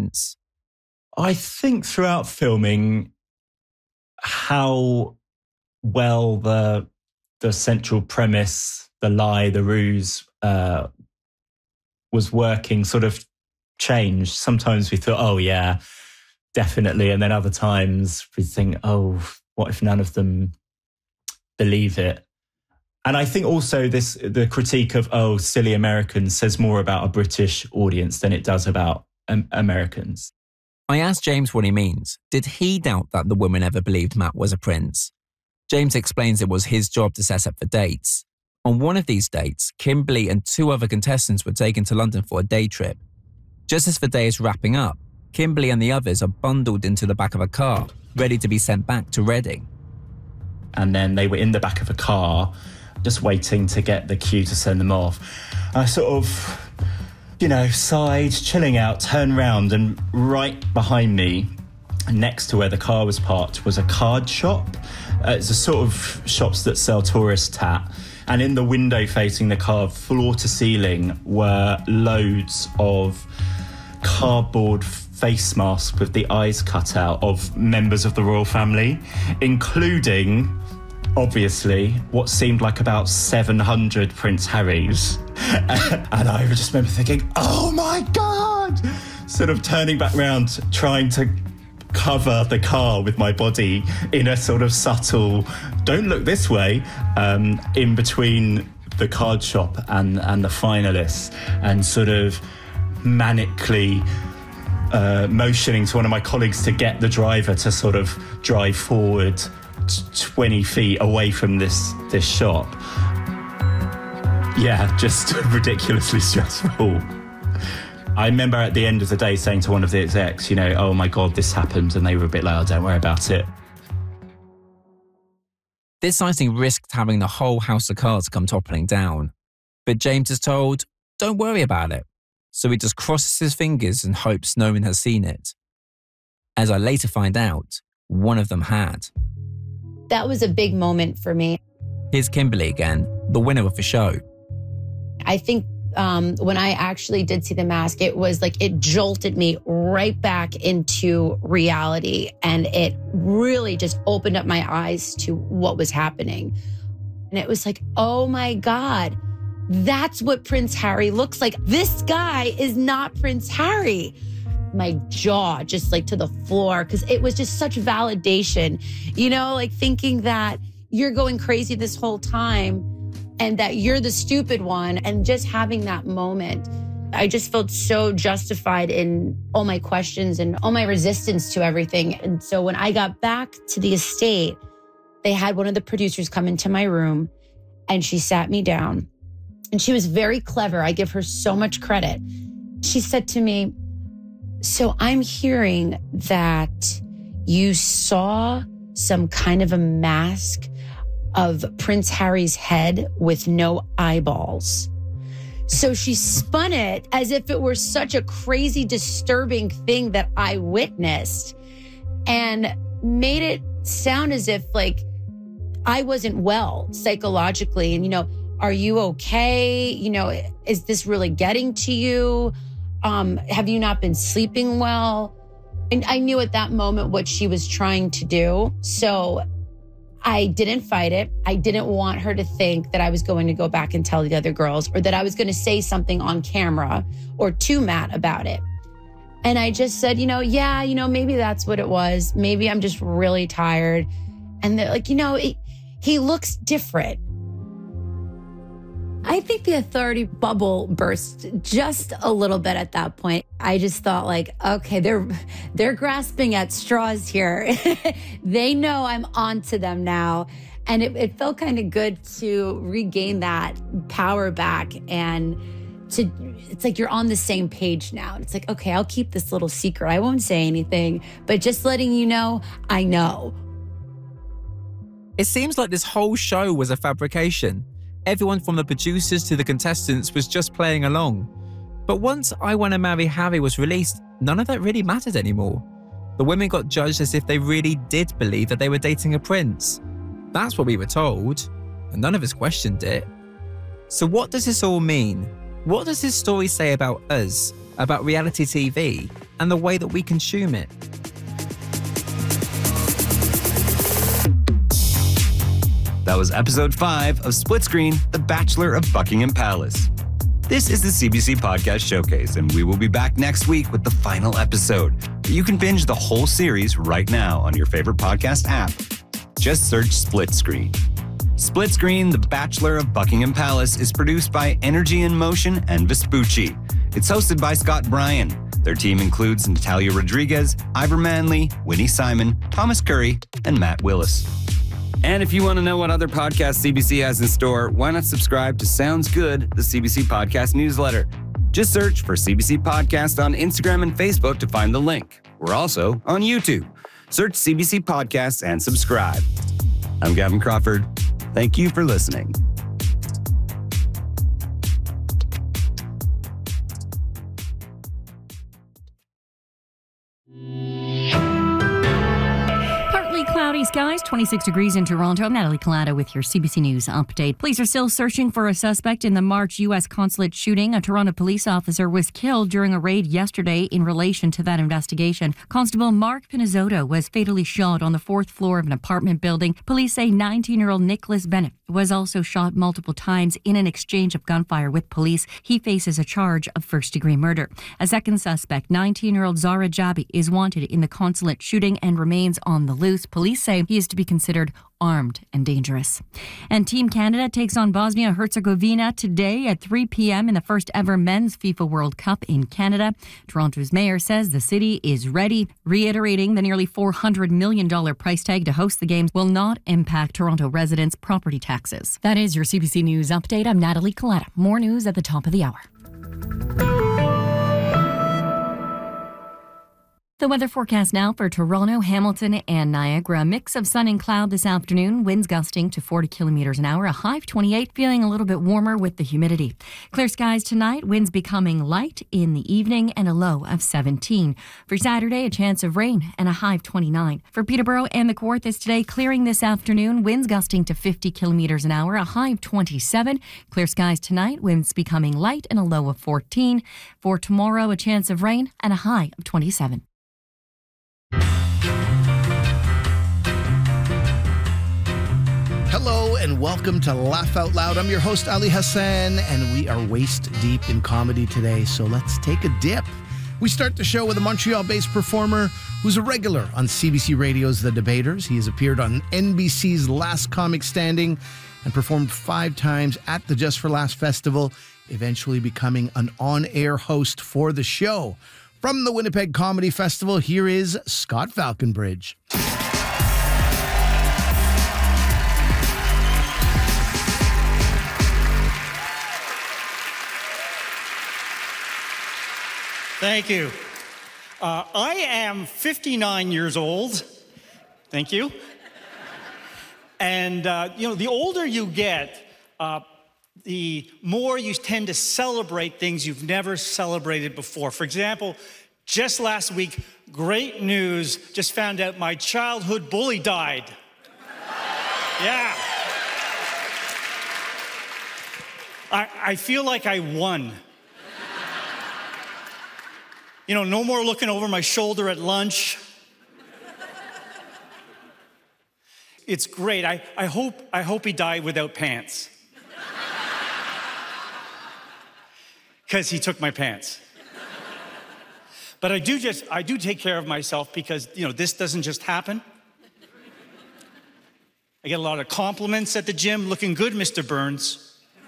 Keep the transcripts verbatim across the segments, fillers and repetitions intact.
prince? I think throughout filming, how well the the central premise, the lie, the ruse uh, was working sort of changed. Sometimes we thought, oh yeah, definitely. And then other times we think, oh, what if none of them believe it? And I think also this, the critique of, oh, silly Americans says more about a British audience than it does about um, Americans. I asked James what he means. Did he doubt that the woman ever believed Matt was a prince? James explains it was his job to set up for dates. On one of these dates, Kimberly and two other contestants were taken to London for a day trip. Just as the day is wrapping up, Kimberly and the others are bundled into the back of a car, ready to be sent back to Reading. And then they were in the back of a car, just waiting to get the cue to send them off. I sort of, you know, sighed, chilling out, turned round, and right behind me, next to where the car was parked, was a card shop. Uh, it's a sort of shops that sell tourist tat. And in the window facing the car, floor to ceiling, were loads of cardboard face masks with the eyes cut out of members of the royal family, including, obviously, what seemed like about seven hundred Prince Harrys. And I just remember thinking, oh my God! Sort of turning back round, trying to cover the car with my body in a sort of subtle, don't look this way, um, in between the card shop and, and the finalists, and sort of manically uh, motioning to one of my colleagues to get the driver to sort of drive forward twenty feet away from this, this shop. Yeah, just ridiculously stressful. I remember at the end of the day saying to one of the execs, you know, oh my God, this happened. And they were a bit like, oh, don't worry about it. This sighting risked having the whole house of cards come toppling down. But James is told, don't worry about it. So he just crosses his fingers and hopes no one has seen it. As I later find out, one of them had. That was a big moment for me. Here's Kimberly again, the winner of the show. I think Um, when I actually did see the mask, it was like it jolted me right back into reality. And it really just opened up my eyes to what was happening. And it was like, oh my God, that's what Prince Harry looks like. This guy is not Prince Harry. My jaw just like to the floor, because it was just such validation, you know, like thinking that you're going crazy this whole time and that you're the stupid one, and just having that moment. I just felt so justified in all my questions and all my resistance to everything. And so when I got back to the estate, they had one of the producers come into my room, and she sat me down, and she was very clever. I give her so much credit. She said to me, so I'm hearing that you saw some kind of a mask of Prince Harry's head with no eyeballs. So she spun it as if it were such a crazy, disturbing thing that I witnessed, and made it sound as if like I wasn't well psychologically. And, you know, are you okay? You know, is this really getting to you? Um, have you not been sleeping well? And I knew at that moment what she was trying to do. So I didn't fight it. I didn't want her to think that I was going to go back and tell the other girls, or that I was going to say something on camera or to Matt about it. And I just said, you know, yeah, you know, maybe that's what it was. Maybe I'm just really tired. And they're like, you know, it, he looks different. I think the authority bubble burst just a little bit at that point. I just thought like, okay, they're they're grasping at straws here. They know I'm onto them now. And it, it felt kind of good to regain that power back, and to, it's like you're on the same page now. It's like, okay, I'll keep this little secret. I won't say anything, but just letting you know, I know. It seems like this whole show was a fabrication. Everyone from the producers to the contestants was just playing along. But once I Wanna Marry Harry was released, none of that really mattered anymore. The women got judged as if they really did believe that they were dating a prince. That's what we were told, and none of us questioned it. So what does this all mean? What does this story say about us about reality T V and the way that we consume it. That was episode five of Split Screen, The Bachelor of Buckingham Palace. This is the C B C Podcast Showcase, and we will be back next week with the final episode. You can binge the whole series right now on your favorite podcast app. Just search Split Screen. Split Screen, The Bachelor of Buckingham Palace is produced by Energy in Motion and Vespucci. It's hosted by Scott Bryan. Their team includes Natalia Rodriguez, Ivor Manley, Winnie Simon, Thomas Curry, and Matt Willis. And if you want to know what other podcasts C B C has in store, why not subscribe to Sounds Good, the C B C Podcast newsletter? Just search for C B C Podcast on Instagram and Facebook to find the link. We're also on YouTube. Search C B C Podcasts and subscribe. I'm Gavin Crawford. Thank you for listening. Cloudy skies, twenty-six degrees in Toronto. I'm Natalie Collada with your C B C News update. Police are still searching for a suspect in the March U S consulate shooting. A Toronto police officer was killed during a raid yesterday in relation to that investigation. Constable Mark Pinizzotto was fatally shot on the fourth floor of an apartment building. Police say nineteen-year-old Nicholas Bennett was also shot multiple times in an exchange of gunfire with police. He faces a charge of first-degree murder. A second suspect, nineteen-year-old Zara Jabi, is wanted in the consulate shooting and remains on the loose. Police say he is to be considered armed and dangerous. And Team Canada takes on Bosnia-Herzegovina today at three p.m. in the first ever Men's FIFA World Cup in Canada. Toronto's mayor says the city is ready, reiterating the nearly four hundred million dollars price tag to host the games will not impact Toronto residents' property taxes. That is your C B C News update. I'm Natalie Collada. More news at the top of the hour. The weather forecast now for Toronto, Hamilton, and Niagara. A mix of sun and cloud this afternoon. Winds gusting to forty kilometers an hour. A high of twenty-eight, feeling a little bit warmer with the humidity. Clear skies tonight. Winds becoming light in the evening and a low of seventeen. For Saturday, a chance of rain and a high of twenty-nine. For Peterborough and the Kawarthas today, clearing this afternoon. Winds gusting to fifty kilometers an hour. A high of twenty-seven. Clear skies tonight. Winds becoming light and a low of fourteen. For tomorrow, a chance of rain and a high of twenty-seven. Hello and welcome to Laugh Out Loud. I'm your host, Ali Hassan, and we are waist deep in comedy today, so let's take a dip. We start the show with a Montreal-based performer who's a regular on C B C Radio's The Debaters. He has appeared on N B C's Last Comic Standing and performed five times at the Just for Laughs Festival, eventually becoming an on-air host for the show. From the Winnipeg Comedy Festival, here is Scott Falconbridge. Thank you. Uh, I am fifty-nine years old. Thank you. And, uh, you know, the older you get, uh, the more you tend to celebrate things you've never celebrated before. For example, just last week, great news, just found out my childhood bully died. Yeah. I, I feel like I won. You know, no more looking over my shoulder at lunch. It's great. I, I hope I hope he died without pants. Because he took my pants. But I do just, I do take care of myself because, you know, this doesn't just happen. I get a lot of compliments at the gym. Looking good, Mister Burns.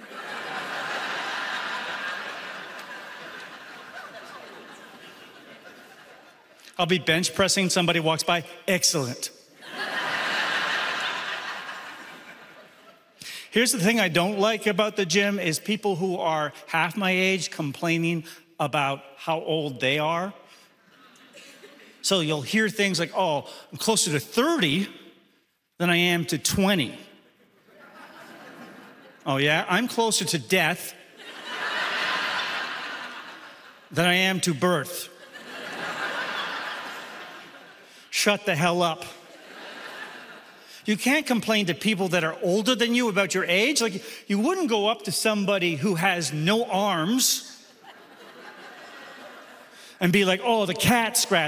I'll be bench pressing, somebody walks by, excellent. Here's the thing I don't like about the gym is people who are half my age complaining about how old they are. So you'll hear things like, oh, I'm closer to thirty than I am to twenty. Oh yeah, I'm closer to death than I am to birth. Shut the hell up. You can't complain to people that are older than you about your age. Like, you wouldn't go up to somebody who has no arms and be like, oh, the cat scratched.